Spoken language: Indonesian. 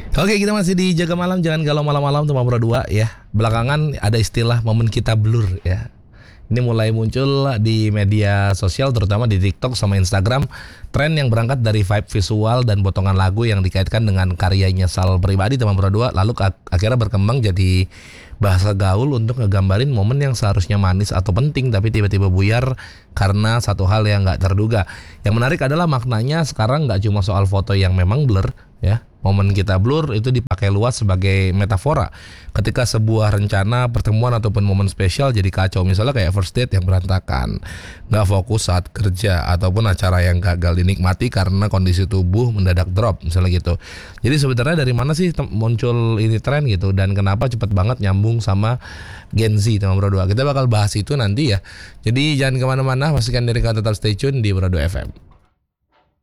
Oke, kita masih di Jaga Malam, jangan galau malam-malam teman berdua ya. Belakangan ada istilah momen kita blur ya. Ini mulai muncul di media sosial, terutama di TikTok sama Instagram. Tren yang berangkat dari vibe visual dan potongan lagu yang dikaitkan dengan karyanya Sal pribadi teman berdua, lalu akhirnya berkembang jadi bahasa gaul untuk ngegambarin momen yang seharusnya manis atau penting tapi tiba-tiba buyar karena satu hal yang nggak terduga. Yang menarik adalah maknanya sekarang nggak cuma soal foto yang memang blur ya. Momen kita blur itu dipakai luas sebagai metafora ketika sebuah rencana pertemuan ataupun momen spesial jadi kacau. Misalnya kayak first date yang berantakan, nggak fokus saat kerja, ataupun acara yang gagal dinikmati karena kondisi tubuh mendadak drop misalnya gitu. Jadi sebenarnya dari mana sih muncul ini tren gitu, dan kenapa cepet banget nyambung sama Gen Z teman berdua. Kita bakal bahas itu nanti ya. Jadi jangan kemana-mana, pastikan diri kalian tetap stay tune di Bro 2 FM.